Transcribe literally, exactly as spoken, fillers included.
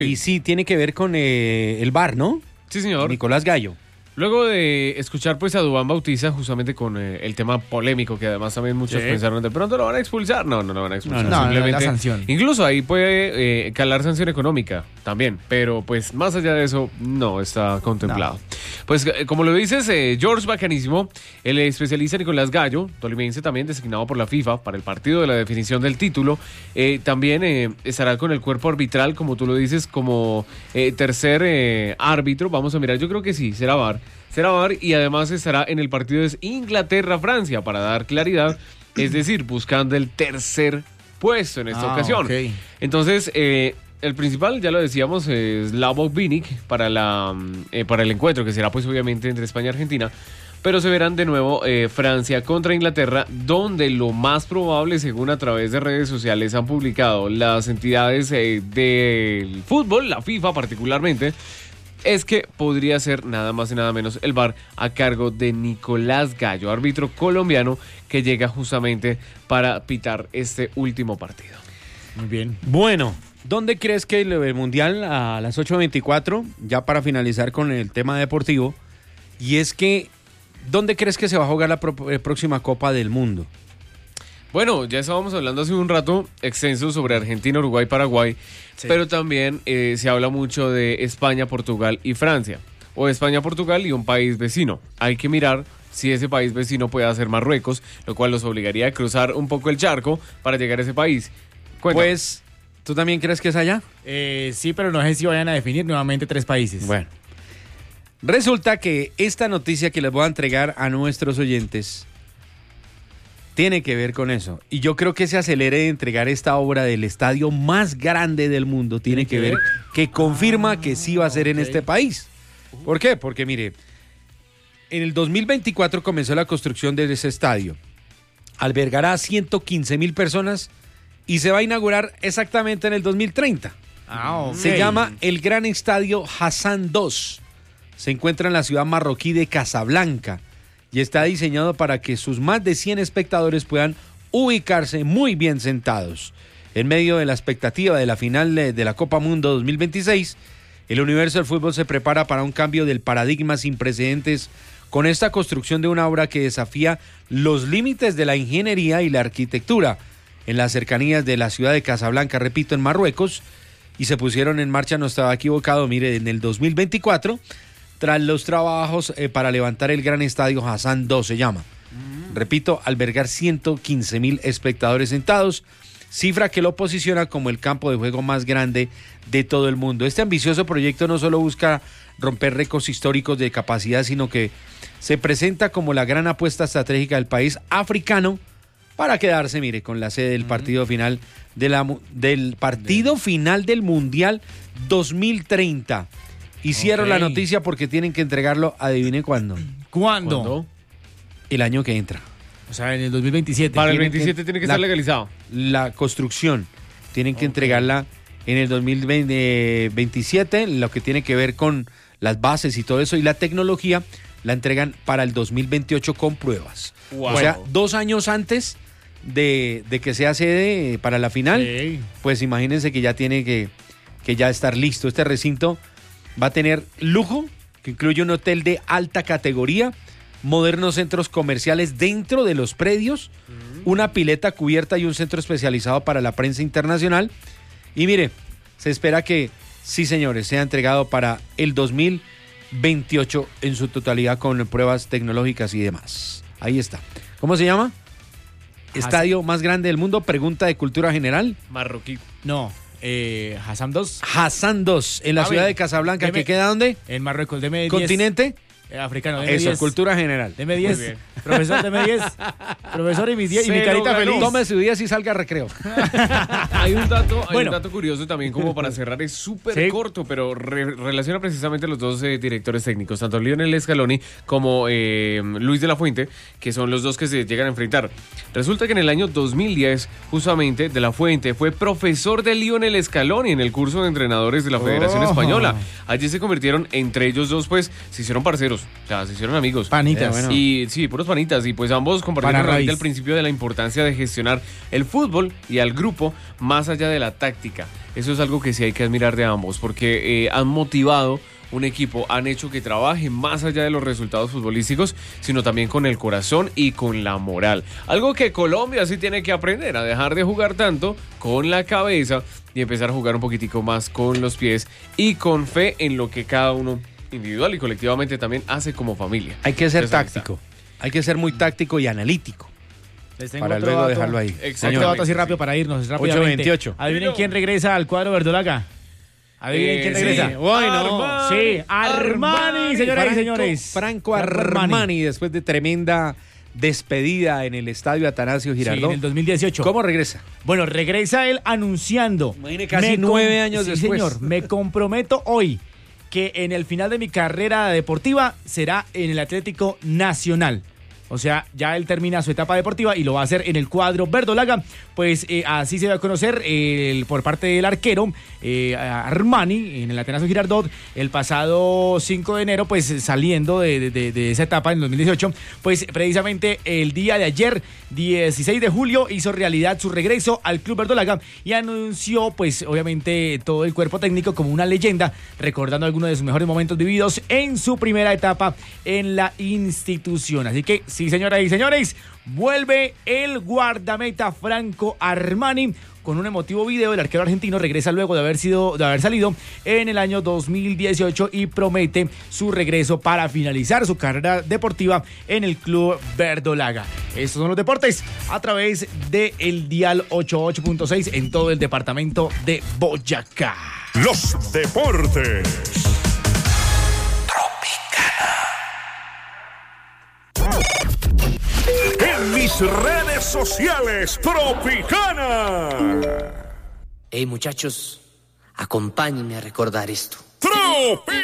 Y sí, tiene que ver con eh, el V A R, ¿no? Sí, señor. Nicolás Gallo. Luego de escuchar pues a Duván Bautista justamente con eh, el tema polémico que además también muchos Sí. pensaron de pronto lo van a expulsar. No, no lo van a expulsar. No, no, Simplemente, no, la sanción. Incluso ahí puede eh, calar sanción económica también, pero pues más allá de eso no está contemplado. No. Pues eh, como lo dices, eh, George Bacanísimo, el especialista Nicolás Gallo, tolimense también designado por la FIFA para el partido de la definición del título, eh, también eh, estará con el cuerpo arbitral, como tú lo dices, como eh, tercer eh, árbitro. Vamos a mirar, yo creo que sí, será V A R. Será V A R y además estará en el partido de Inglaterra-Francia para dar claridad, es decir, buscando el tercer puesto en esta Ah, ocasión. ok. Entonces, eh, el principal, ya lo decíamos, es Slavoj Binic para, la, eh, para el encuentro, que será pues obviamente entre España y Argentina. Pero se verán de nuevo eh, Francia contra Inglaterra, donde lo más probable, según a través de redes sociales han publicado las entidades eh, del fútbol, la FIFA particularmente, es que podría ser nada más y nada menos el V A R a cargo de Nicolás Gallo, árbitro colombiano que llega justamente para pitar este último partido. Muy bien. Bueno, ¿dónde crees que el Mundial a las ocho veinticuatro, ya para finalizar con el tema deportivo, y es que, ¿dónde crees que se va a jugar la pro- eh, próxima Copa del Mundo? Bueno, ya estábamos hablando hace un rato extenso sobre Argentina, Uruguay, Paraguay, Sí. pero también eh, se habla mucho de España, Portugal y Francia, o España, Portugal y un país vecino. Hay que mirar si ese país vecino puede ser Marruecos, lo cual los obligaría a cruzar un poco el charco para llegar a ese país. Cuéntame. Pues, ¿tú también crees que es allá? Eh, sí, pero no sé si vayan a definir nuevamente tres países. Bueno, resulta que esta noticia que les voy a entregar a nuestros oyentes tiene que ver con eso. Y yo creo que ese acelere de entregar esta obra del estadio más grande del mundo tiene que ver que confirma que sí va a ser en ok. este país. ¿Por qué? Porque mire, en el dos mil veinticuatro comenzó la construcción de ese estadio. Albergará a ciento quince mil personas y se va a inaugurar exactamente en el dos mil treinta. Ah, ok. Se llama el Gran Estadio Hassan dos. Se encuentra en la ciudad marroquí de Casablanca y está diseñado para que sus más de cien espectadores puedan ubicarse muy bien sentados. En medio de la expectativa de la final de, de la Copa Mundo dos mil veintiséis, el universo del fútbol se prepara para un cambio del paradigma sin precedentes con esta construcción de una obra que desafía los límites de la ingeniería y la arquitectura en las cercanías de la ciudad de Casablanca, repito, en Marruecos, y se pusieron en marcha, no estaba equivocado, mire, en el dos mil veinticuatro, tras los trabajos eh, para levantar el gran estadio Hassan dos, se llama. Repito, albergar ciento quince mil espectadores sentados, cifra que lo posiciona como el campo de juego más grande de todo el mundo. Este ambicioso proyecto no solo busca romper récords históricos de capacidad, sino que se presenta como la gran apuesta estratégica del país africano para quedarse, mire, con la sede del partido final de la, mu- del partido final del Mundial dos mil treinta. Y cierro Ok. la noticia porque tienen que entregarlo, adivine cuándo, ¿Cuándo? ¿Cuándo? el año que entra. O sea, en el dos mil veintisiete. Para el tiene que- veintisiete tiene que la- estar legalizado. La construcción, tienen que entregarla en el dos mil veintisiete, lo que tiene que ver con las bases y todo eso, y la tecnología la entregan para el dos mil veintiocho con pruebas. Wow. O sea, dos años antes de, de que sea sede eh, para la final, Sí. pues imagínense que ya tiene que, que ya estar listo. Este recinto va a tener lujo, que incluye un hotel de alta categoría, modernos centros comerciales dentro de los predios, una pileta cubierta y un centro especializado para la prensa internacional. Y mire, se espera que, sí señores, sea entregado para el dos mil veintiocho en su totalidad con pruebas tecnológicas y demás. Ahí está. ¿Cómo se llama? Estadio más grande del mundo, pregunta de cultura general. Marroquí. No, eh, Hassan dos. Hassan dos, en la A ciudad ver, de Casablanca, deme- ¿que queda dónde? En Marruecos, deme diez. ¿Continente? Eh, africano, deme Eso, diez. cultura general. Deme Muy diez. bien. Profesor, deme diez. Profesor, y mi, diez, y mi Se lo carita ganó. feliz. Tome su día y salga a recreo. Hay un dato, hay Bueno. un dato curioso también como para cerrar, es súper Sí. corto, pero re- relaciona precisamente a los dos eh, directores técnicos, tanto Lionel Scaloni como eh, Luis de la Fuente, que son los dos que se llegan a enfrentar. Resulta que en el año dos mil diez, justamente, de la Fuente fue profesor de Lionel Scaloni en el curso de entrenadores de la Federación Oh. Española. Allí se convirtieron, entre ellos dos, pues, se hicieron parceros. amigos, o sea, se hicieron amigos. Panitas. Eh, bueno. Y sí, puros panitas. Y pues ambos compartieron Para realmente raíz. al principio de la importancia de gestionar el fútbol y al grupo más allá de la táctica. Eso es algo que sí hay que admirar de ambos, porque eh, han motivado un equipo, han hecho que trabaje más allá de los resultados futbolísticos, sino también con el corazón y con la moral. Algo que Colombia sí tiene que aprender, a dejar de jugar tanto con la cabeza y empezar a jugar un poquitico más con los pies y con fe en lo que cada uno individual y colectivamente también hace como familia. Hay que ser Entonces, ahí está. táctico. Hay que ser muy táctico y analítico. Les tengo Para otro luego dato. dejarlo ahí. Exactamente. Otro dato así rápido Sí. para irnos rápidamente. ocho veintiocho. Adivinen Pero- quién regresa al cuadro verdolaga. Adivinen Eh, quién sí. regresa. Bueno, Armani. Sí, Armani, señoras y Franco- señores. Franco Armani, después de tremenda despedida en el estadio Atanasio Sí, Girardot. en el dos mil dieciocho. ¿Cómo regresa? Bueno, regresa él anunciando. Imagine, casi Me com- nueve años sí, después. señor, me comprometo hoy que en el final de mi carrera deportiva será en el Atlético Nacional. O sea, ya él termina su etapa deportiva y lo va a hacer en el cuadro verdolaga. Pues eh, así se va a conocer el, por parte del arquero eh, Armani en el Atanasio Girardot el pasado cinco de enero, pues saliendo de, de- de esa etapa en dos mil dieciocho. Pues precisamente el día de ayer, dieciséis de julio, hizo realidad su regreso al club verdolaga y anunció, pues obviamente, todo el cuerpo técnico como una leyenda, recordando algunos de sus mejores momentos vividos en su primera etapa en la institución. Así que sí, señoras y señores, vuelve el guardameta Franco Armani con un emotivo video. El arquero argentino regresa luego de haber sido, de haber salido en el año dos mil dieciocho y promete su regreso para finalizar su carrera deportiva en el club verdolaga. Estos son los deportes a través de el dial ochenta y ocho punto seis en todo el departamento de Boyacá. Los deportes. En mis redes sociales, Tropicana. Hey muchachos, acompáñenme a recordar esto. Tropicana.